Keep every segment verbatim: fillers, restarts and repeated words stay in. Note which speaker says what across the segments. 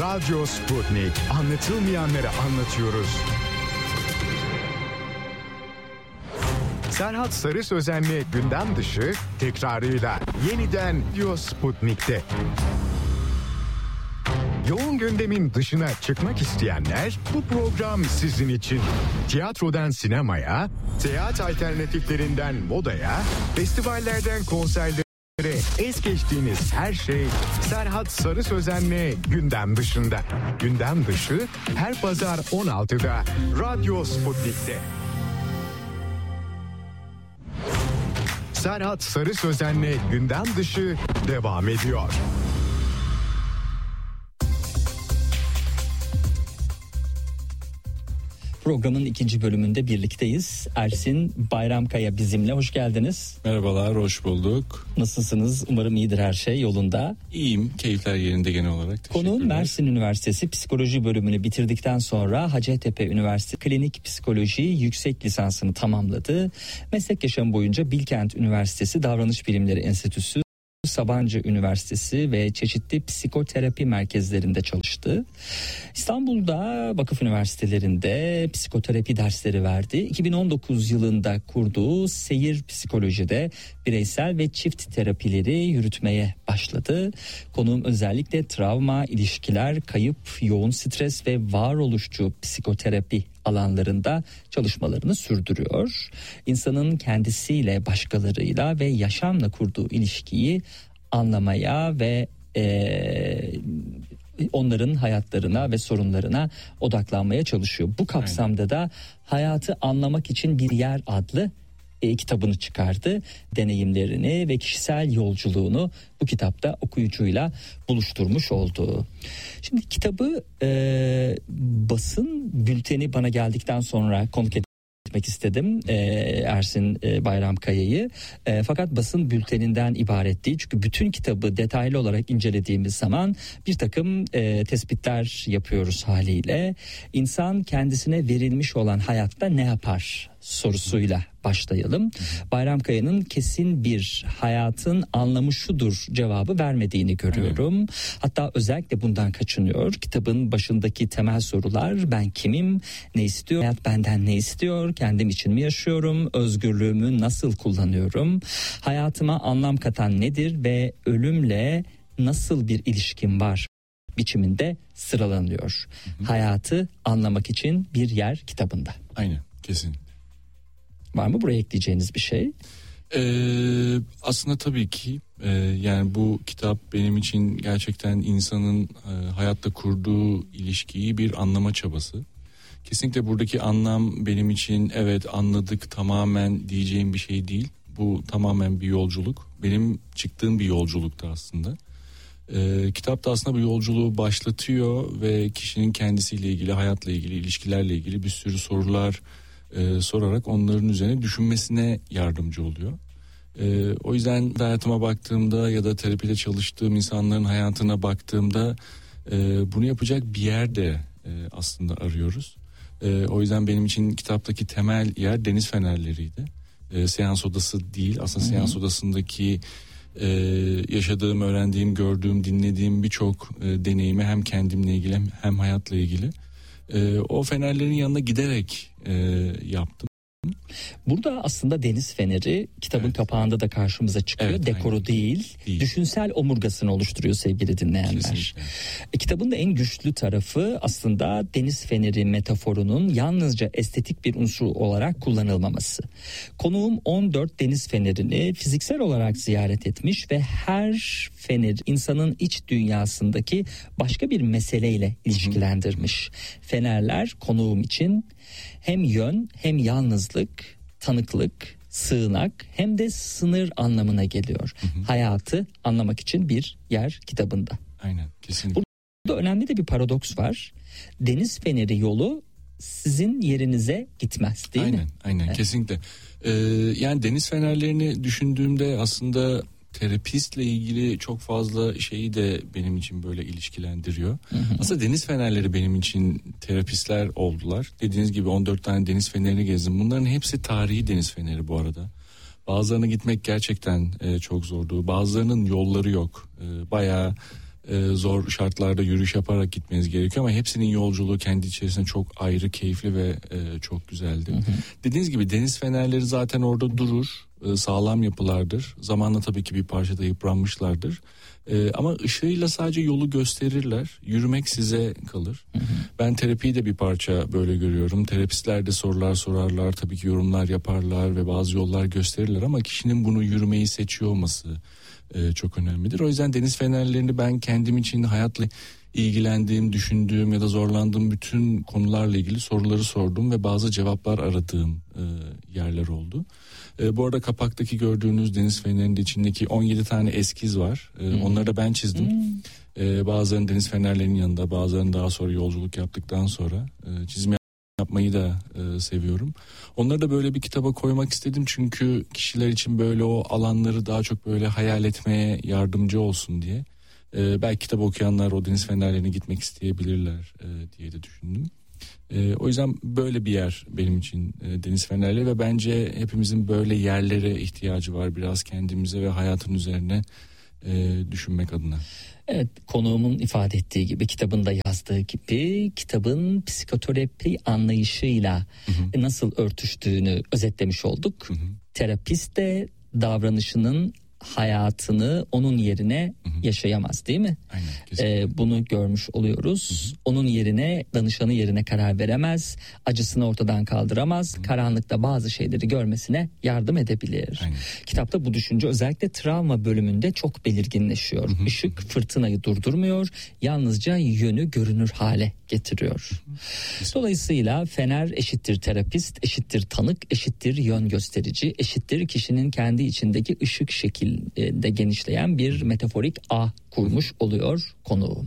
Speaker 1: Radyo Sputnik. Anlatılmayanları anlatıyoruz. Serhat Sarı Sözen'le gündem dışı tekrarıyla yeniden Radyo Sputnik'te. Yoğun gündemin dışına çıkmak isteyenler bu program sizin için. Tiyatrodan sinemaya, seyahat alternatiflerinden modaya, festivallerden konserlere es geçtiğiniz her şey Serhat Sarı Sözen'le gündem dışında. Gündem dışı her pazar on altıda Radyo Sputnik'te. Serhat Sarı Sözen'le gündem dışı devam ediyor.
Speaker 2: Programın ikinci bölümünde birlikteyiz. Ersin Bayramkaya bizimle. Hoş geldiniz.
Speaker 3: Merhabalar, hoş bulduk.
Speaker 2: Nasılsınız? Umarım iyidir her şey yolunda.
Speaker 3: İyiyim, keyifler yerinde genel olarak.
Speaker 2: Konuğum Mersin Üniversitesi Psikoloji bölümünü bitirdikten sonra Hacettepe Üniversitesi Klinik Psikoloji yüksek lisansını tamamladı. Meslek yaşamı boyunca Bilkent Üniversitesi Davranış Bilimleri Enstitüsü, Sabancı Üniversitesi ve çeşitli psikoterapi merkezlerinde çalıştı. İstanbul'da vakıf üniversitelerinde psikoterapi dersleri verdi. iki bin on dokuz yılında kurduğu Seyir Psikoloji'de bireysel ve çift terapileri yürütmeye başladı. Konuğum özellikle travma, ilişkiler, kayıp, yoğun stres ve varoluşçu psikoterapi alanlarında çalışmalarını sürdürüyor. İnsanın kendisiyle, başkalarıyla ve yaşamla kurduğu ilişkiyi anlamaya ve e, onların hayatlarına ve sorunlarına odaklanmaya çalışıyor. Bu kapsamda da Hayatı Anlamak için Bir Yer adlı e, kitabını çıkardı. Deneyimlerini ve kişisel yolculuğunu bu kitapta okuyucuyla buluşturmuş oldu. Şimdi kitabı e, basın bülteni bana geldikten sonra konuk etmek istedim e, Ersin e, Bayramkaya'yı. E, fakat basın bülteninden ibaret değil. Çünkü bütün kitabı detaylı olarak incelediğimiz zaman bir takım e, tespitler yapıyoruz haliyle. İnsan kendisine verilmiş olan hayatta ne yapar sorusuyla başlayalım. Bayramkaya'nın kesin bir hayatın anlamı şudur cevabı vermediğini görüyorum. Evet. Hatta özellikle bundan kaçınıyor. Kitabın başındaki temel sorular: ben kimim, ne istiyor, hayat benden ne istiyor, kendim için mi yaşıyorum, özgürlüğümü nasıl kullanıyorum, hayatıma anlam katan nedir ve ölümle nasıl bir ilişkim var biçiminde sıralanıyor. Hı hı. Hayatı Anlamak için Bir Yer kitabında.
Speaker 3: Aynen, kesin.
Speaker 2: Var mı buraya ekleyeceğiniz bir şey?
Speaker 3: Ee, aslında tabii ki e, yani bu kitap benim için gerçekten insanın e, hayatta kurduğu ilişkiyi bir anlama çabası. Kesinlikle buradaki anlam benim için evet anladık tamamen diyeceğim bir şey değil. Bu tamamen bir yolculuk. Benim çıktığım bir yolculukta aslında. E, kitap da aslında bu yolculuğu başlatıyor ve kişinin kendisiyle ilgili, hayatla ilgili, ilişkilerle ilgili bir sürü sorular Ee, sorarak onların üzerine düşünmesine yardımcı oluyor. Ee, o yüzden hayatıma baktığımda ya da terapide çalıştığım insanların hayatına baktığımda e, bunu yapacak bir yer de e, aslında arıyoruz. E, o yüzden benim için kitaptaki temel yer deniz fenerleriydi. E, seans odası değil, aslında Hı-hı. seans odasındaki e, yaşadığım, öğrendiğim, gördüğüm, dinlediğim birçok e, deneyimi hem kendimle ilgili hem, hem hayatla ilgili e, o fenerlerin yanına giderek e, yaptım.
Speaker 2: Burada aslında deniz feneri kitabın evet. kapağında da karşımıza çıkıyor. Evet, Dekoru değil, değil, düşünsel omurgasını oluşturuyor sevgili dinleyenler. E, kitabın da en güçlü tarafı aslında deniz feneri metaforunun yalnızca estetik bir unsur olarak kullanılmaması. Konuğum on dört deniz fenerini fiziksel olarak ziyaret etmiş ve her fener insanın iç dünyasındaki başka bir meseleyle ilişkilendirmiş. Fenerler konuğum için hem yön hem yalnızlık, tanıklık, sığınak hem de sınır anlamına geliyor. Hı hı. Hayatı Anlamak için Bir Yer kitabında.
Speaker 3: Aynen, kesinlikle.
Speaker 2: Burada önemli de bir paradoks var. Deniz feneri yolu sizin yerinize gitmez, değil
Speaker 3: aynen,
Speaker 2: mi?
Speaker 3: Aynen, evet. Kesinlikle. Ee, yani deniz fenerlerini düşündüğümde aslında terapistle ilgili çok fazla şeyi de benim için böyle ilişkilendiriyor. Hı hı. Aslında deniz fenerleri benim için terapistler oldular. Dediğiniz gibi on dört tane deniz fenerini gezdim. Bunların hepsi tarihi deniz feneri bu arada. Bazılarına gitmek gerçekten e, çok zordu. Bazılarının yolları yok. E, bayağı e, zor şartlarda yürüyüş yaparak gitmeniz gerekiyor ama hepsinin yolculuğu kendi içerisinde çok ayrı, keyifli ve e, çok güzeldi. Hı hı. Dediğiniz gibi deniz fenerleri zaten orada durur, e, sağlam yapılardır. Zamanla tabii ki bir parçada yıpranmışlardır. Ee, ama ışığıyla sadece yolu gösterirler. Yürümek size kalır. Hı hı. Ben terapiyi de bir parça böyle görüyorum. Terapistler de sorular sorarlar, tabii ki yorumlar yaparlar ve bazı yollar gösterirler ama kişinin bunu yürümeyi seçiyor olması e, çok önemlidir. O yüzden deniz fenerlerini ben kendim için hayatla ilgilendiğim, düşündüğüm ya da zorlandığım bütün konularla ilgili soruları sordum ve bazı cevaplar aradığım e, yerler oldu. E, bu arada kapaktaki gördüğünüz deniz fenerinin içindeki on yedi tane eskiz var. E, hmm. Onları da ben çizdim. Hmm. E, bazılarını deniz fenerlerinin yanında, bazılarını daha sonra yolculuk yaptıktan sonra e, çizim yapmayı da e, seviyorum. Onları da böyle bir kitaba koymak istedim çünkü kişiler için böyle o alanları daha çok böyle hayal etmeye yardımcı olsun diye. E, belki kitap okuyanlar o deniz fenerlerine gitmek isteyebilirler e, diye de düşündüm. E, o yüzden böyle bir yer benim için e, deniz fenerleri ve bence hepimizin böyle yerlere ihtiyacı var, biraz kendimize ve hayatın üzerine e, düşünmek adına.
Speaker 2: Evet, konuğumun ifade ettiği gibi, kitabında yazdığı gibi kitabın psikoterapi anlayışıyla hı hı. nasıl örtüştüğünü özetlemiş olduk. Hı hı. Terapist de davranışının hayatını onun yerine hı hı. yaşayamaz, değil mi?
Speaker 3: Aynen,
Speaker 2: ee, bunu görmüş oluyoruz. Hı hı. Onun yerine, danışanı yerine karar veremez, acısını ortadan kaldıramaz, hı hı. karanlıkta bazı şeyleri görmesine yardım edebilir. Aynen. Kitapta bu düşünce özellikle travma bölümünde çok belirginleşiyor. Hı hı. Işık fırtınayı durdurmuyor, yalnızca yönü görünür hale getiriyor. Hı hı. Dolayısıyla fener eşittir terapist, eşittir tanık, eşittir yön gösterici, eşittir kişinin kendi içindeki ışık şekil de genişleyen bir metaforik ağ kurmuş oluyor konuğum.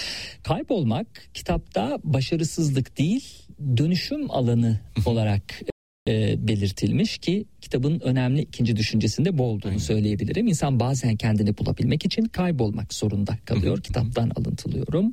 Speaker 2: Kaybolmak kitapta başarısızlık değil, dönüşüm alanı olarak e, belirtilmiş ki kitabın önemli ikinci düşüncesinde bu olduğunu Aynen. söyleyebilirim. İnsan bazen kendini bulabilmek için kaybolmak zorunda kalıyor. Kitaptan alıntılıyorum.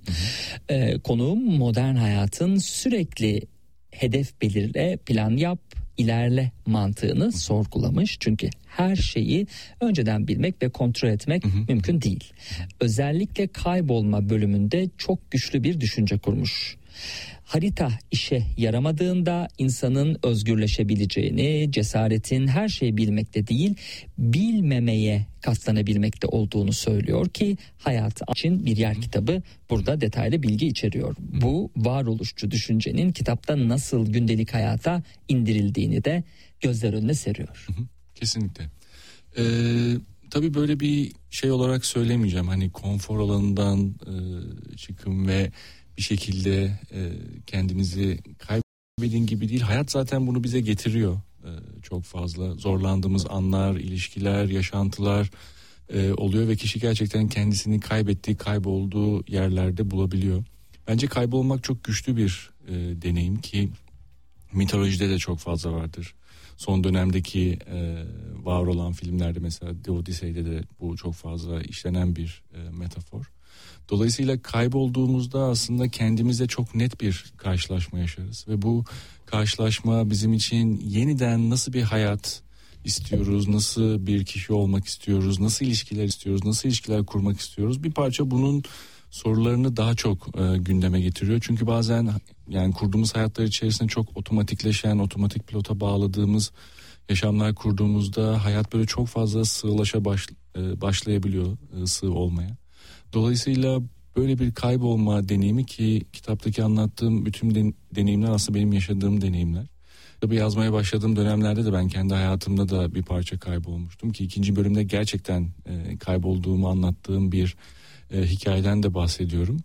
Speaker 2: E, konuğum modern hayatın sürekli hedef belirle, plan yap, ilerle mantığını sorgulamış. Çünkü her şeyi önceden bilmek ve kontrol etmek hı hı. mümkün değil. Özellikle kaybolma bölümünde çok güçlü bir düşünce kurmuş. Harita işe yaramadığında insanın özgürleşebileceğini, cesaretin her şeyi bilmekte değil, bilmemeye katlanabilmekte olduğunu söylüyor ki hayat için bir yer kitabı burada detaylı bilgi içeriyor. Bu varoluşçu düşüncenin kitapta nasıl gündelik hayata indirildiğini de gözler önüne seriyor.
Speaker 3: Kesinlikle. Ee, tabii böyle bir şey olarak söylemeyeceğim. Hani konfor alanından e, çıkın ve bir şekilde e, kendinizi kaybedin gibi değil. Hayat zaten bunu bize getiriyor. E, çok fazla zorlandığımız anlar, ilişkiler, yaşantılar e, oluyor ve kişi gerçekten kendisini kaybettiği, kaybolduğu yerlerde bulabiliyor. Bence kaybolmak çok güçlü bir e, deneyim ki mitolojide de çok fazla vardır. Son dönemdeki e, var olan filmlerde mesela The Odyssey'de de bu çok fazla işlenen bir e, metafor. Dolayısıyla kaybolduğumuzda aslında kendimizle çok net bir karşılaşma yaşarız ve bu karşılaşma bizim için yeniden nasıl bir hayat istiyoruz, nasıl bir kişi olmak istiyoruz, nasıl ilişkiler istiyoruz, nasıl ilişkiler kurmak istiyoruz, bir parça bunun sorularını daha çok e, gündeme getiriyor. Çünkü bazen yani kurduğumuz hayatlar içerisinde çok otomatikleşen, otomatik pilota bağladığımız yaşamlar kurduğumuzda hayat böyle çok fazla sığlaşa baş, e, başlayabiliyor, e, sığ olmaya. Dolayısıyla böyle bir kaybolma deneyimi ki kitaptaki anlattığım bütün den- deneyimler aslında benim yaşadığım deneyimler. Tabii yazmaya başladığım dönemlerde de ben kendi hayatımda da bir parça kaybolmuştum ki ikinci bölümde gerçekten e, kaybolduğumu anlattığım bir e, hikayeden de bahsediyorum.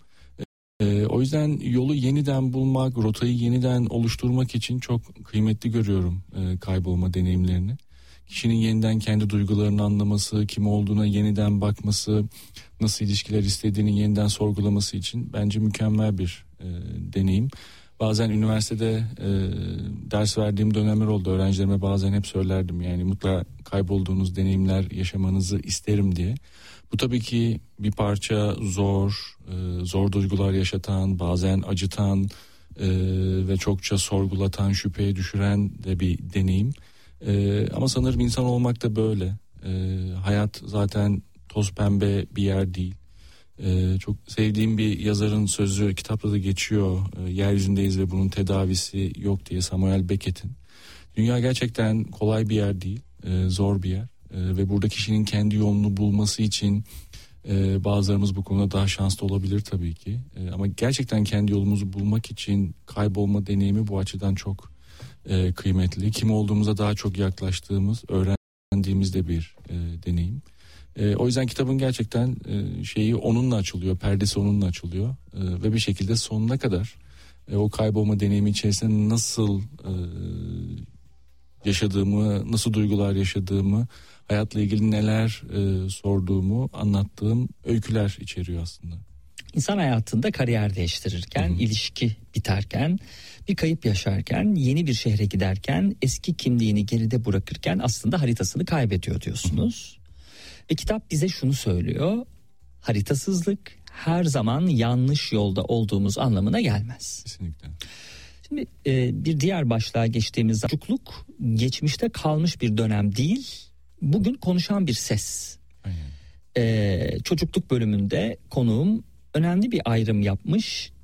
Speaker 3: E, o yüzden yolu yeniden bulmak, rotayı yeniden oluşturmak için çok kıymetli görüyorum e, kaybolma deneyimlerini. Kişinin yeniden kendi duygularını anlaması, kim olduğuna yeniden bakması, nasıl ilişkiler istediğini yeniden sorgulaması için bence mükemmel bir e, deneyim. Bazen üniversitede e, ders verdiğim dönemler oldu. Öğrencilerime bazen hep söylerdim yani mutlaka kaybolduğunuz deneyimler yaşamanızı isterim diye. Bu tabii ki bir parça zor, e, zor duygular yaşatan, bazen acıtan e, ve çokça sorgulatan, şüpheye düşüren de bir deneyim. Ee, ama sanırım insan olmak da böyle. Ee, hayat zaten toz pembe bir yer değil. Ee, çok sevdiğim bir yazarın sözü kitapta da geçiyor. Ee, yeryüzündeyiz ve bunun tedavisi yok diye, Samuel Beckett'in. Dünya gerçekten kolay bir yer değil, e, zor bir yer. E, ve burada kişinin kendi yolunu bulması için e, bazılarımız bu konuda daha şanslı olabilir tabii ki. E, ama gerçekten kendi yolumuzu bulmak için kaybolma deneyimi bu açıdan çok e, kıymetli. Kim olduğumuza daha çok yaklaştığımız, öğrendiğimiz de bir e, deneyim. E, o yüzden kitabın gerçekten e, şeyi onunla açılıyor, perdesi onunla açılıyor e, ve bir şekilde sonuna kadar e, o kaybolma deneyimi içerisinde nasıl e, yaşadığımı, nasıl duygular yaşadığımı, hayatla ilgili neler e, sorduğumu anlattığım öyküler içeriyor aslında.
Speaker 2: İnsan hayatında kariyer değiştirirken, Hı-hı. ilişki biterken, bir kayıp yaşarken, yeni bir şehre giderken, eski kimliğini geride bırakırken aslında haritasını kaybediyor diyorsunuz. Hı-hı. Ve kitap bize şunu söylüyor: haritasızlık her zaman yanlış yolda olduğumuz anlamına gelmez.
Speaker 3: Kesinlikle.
Speaker 2: Şimdi e, bir diğer başlığa geçtiğimizde çocukluk geçmişte kalmış bir dönem değil, bugün konuşan bir ses. E, çocukluk bölümünde konuğum önemli bir ayrım yapmış.